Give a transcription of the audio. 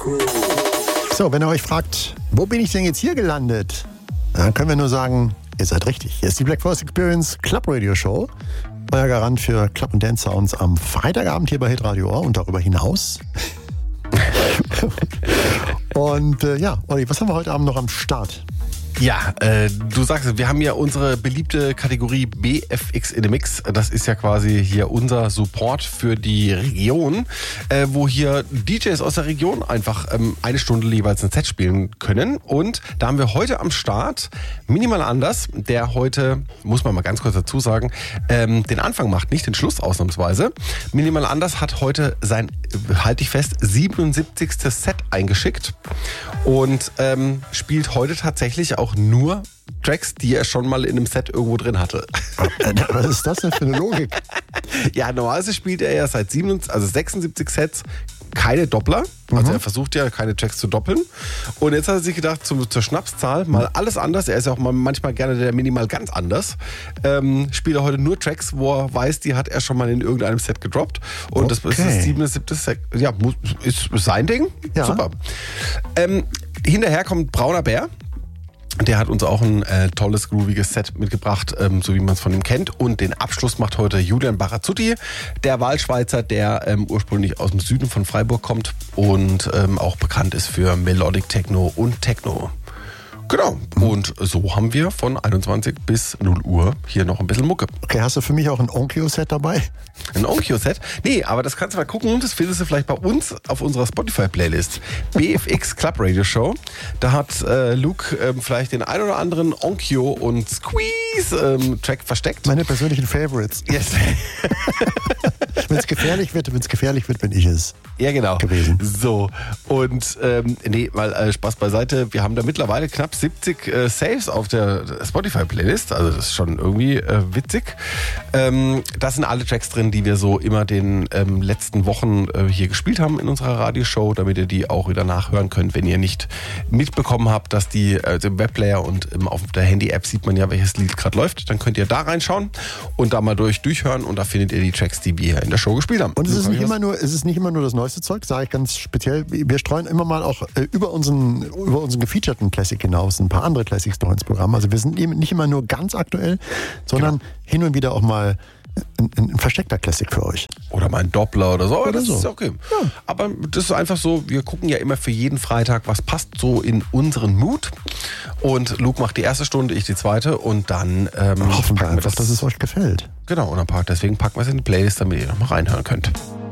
So, wenn ihr euch fragt, wo bin ich denn jetzt hier gelandet? Dann können wir nur sagen, ihr seid richtig. Hier ist die Black Forest Experience Club Radio Show. Euer Garant für Club- und Dance-Sounds am Freitagabend hier bei Hitradio Ohr und darüber hinaus. Und ja, Olli, was haben wir heute Abend noch am Start? Ja, du sagst es, wir haben ja unsere beliebte Kategorie BFX in the Mix. Das ist ja quasi hier unser Support für die Region, wo hier DJs aus der Region einfach eine Stunde jeweils ein Set spielen können. Und da haben wir heute am Start Minimal Anders, der heute, muss man mal ganz kurz dazu sagen, den Anfang macht, nicht den Schluss ausnahmsweise. Minimal Anders hat heute sein, halte ich fest, 77. Set eingeschickt und spielt heute tatsächlich auch nur Tracks, die er schon mal in einem Set irgendwo drin hatte. Was ist das denn für eine Logik? Ja, normalerweise spielt er ja seit 76 Sets keine Doppler. Also er versucht ja keine Tracks zu doppeln. Und jetzt hat er sich gedacht, zur Schnapszahl mal alles anders. Er ist ja auch manchmal gerne der Minimal ganz anders. Spielt er heute nur Tracks, wo er weiß, die hat er schon mal in irgendeinem Set gedroppt. Und das ist das 77. Set. Ja, ist sein Ding. Ja. Super. Hinterher kommt Brauner Bär. Der hat uns auch ein tolles, grooviges Set mitgebracht, so wie man es von ihm kennt. Und den Abschluss macht heute Julian Barazzutti, der Wahlschweizer, der ursprünglich aus dem Süden von Freiburg kommt und auch bekannt ist für Melodic Techno und Techno. Genau. Und so haben wir von 21 bis 0 Uhr hier noch ein bisschen Mucke. Okay, hast du für mich auch ein Onkyo-Set dabei? Ein Onkyo-Set? Nee, aber das kannst du mal gucken. Das findest du vielleicht bei uns auf unserer Spotify-Playlist. BFX Club Radio Show. Da hat Luke vielleicht den ein oder anderen Onkyo und Squeeze-Track versteckt. Meine persönlichen Favorites. Yes. Wenn es gefährlich wird, bin ich es. Ja, genau. Gewesen. So. Und nee, weil Spaß beiseite, wir haben da mittlerweile knapp 70 Saves auf der Spotify-Playlist. Also das ist schon irgendwie witzig. Da sind alle Tracks drin, die wir so immer den letzten Wochen hier gespielt haben in unserer Radioshow, damit ihr die auch wieder nachhören könnt, wenn ihr nicht mitbekommen habt, dass die im Webplayer und auf der Handy-App sieht man ja, welches Lied gerade läuft. Dann könnt ihr da reinschauen und da mal durchhören und da findet ihr die Tracks, die wir in der Show gespielt haben. Und es ist nicht immer nur das neueste Zeug, sage ich ganz speziell. Wir streuen immer mal auch über unseren gefeaturten Classic hinaus ein paar andere Classics noch ins Programm. Also wir sind eben nicht immer nur ganz aktuell, sondern hin und wieder auch mal ein versteckter Classic für euch. Oder mal ein Doppler oder so. Oder das so. ist okay. Ja. Aber das ist einfach so, wir gucken ja immer für jeden Freitag, was passt so in unseren Mood. Und Luke macht die erste Stunde, ich die zweite und dann hoffen wir einfach, dass es euch gefällt. Genau, und deswegen packen wir es in die Playlist, damit ihr noch mal reinhören könnt.